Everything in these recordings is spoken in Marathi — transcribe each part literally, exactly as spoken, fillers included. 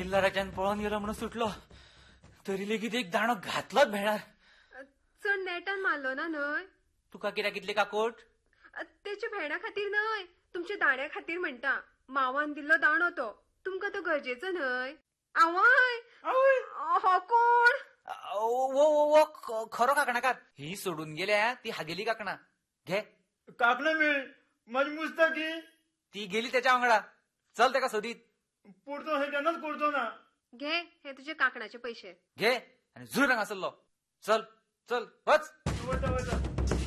किल्लाराच्यान पळून गेलो म्हणून सुटलो तरी लेगीत एक दाणो घातलोच भेणार. चड नेटान मारलो ना न्हय. तुका कित्याक कितले काकोट? तेच्या भेणा खातीर न्हय, तुमच्या दाण्या खातीर म्हणटा. मावान दिल्लो दाणो तो तुमकां तो गरजेचो न्हय. आवय हो कोण? वो वो खरो काकणाकार. ही सोडून गेल्या ती हागेली काकणा. घे काकणा मिळ माझी मुस्ताकी. ती गेली त्याच्या वांगडा. चल तेका सोदीत. पुरतो हे त्यांनाच करतो ना. घे हे तुझे काकणाचे पैसे. घे आणि झुर रंग असल्लो. चल चल वच. वता वता.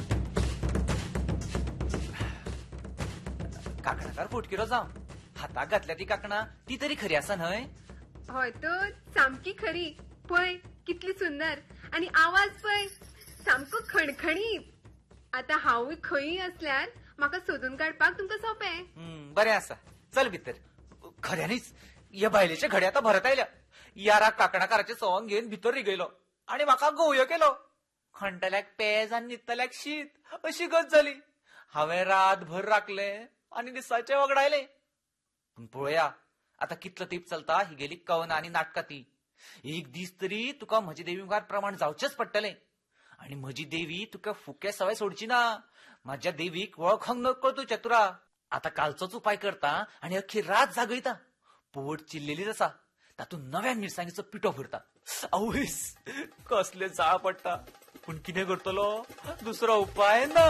काकणाकार फुटकिरो जाव. हाताक घातल्या ती काकणा ती तरी खरी आसा न्हय. हय तर सामकी खरी. पळय कितली सुंदर आणि आवाज पळय सामको खणखणीत. आता हांवूय खंयी असल्यार म्हाका सोदून काडपाक तुमकां सोपें. बरें आसा. चल भितर. खऱ्यांनीच या बायलेच्या घडे आता भरत आयल्या. याराक काकणाकाराचे सवंग घेवन भितर रिगयलो आणि म्हाका गोवयो केलो. खणटल्याक पेज आनी न्हिदतल्याक शीत अशी गत जाली. हांवें रातभर राखले आनी दिसाचे वगडायले. पूण पळया आता कितलो तेंप चलता ही गेली कवना आनी नाटकां ती. एक दीस तरी तुका म्हजे देवी मुखार प्रमाण जावचेच पडटलें. आणि म्हजी देवी तुका फुके सवय सोडची ना. म्हाज्या देवीक वळखंक नकळ तूं चतुरा. आता कालचोच उपाय करता आणि अख्खी रात जागयता. पोट चिल्लेलीच आसा. तातूंत नव्या मिरसांगेचो पिठो भरता. आवयस कसले जाळ पडटा. पूण कितें करतलो दुसरो उपाय ना.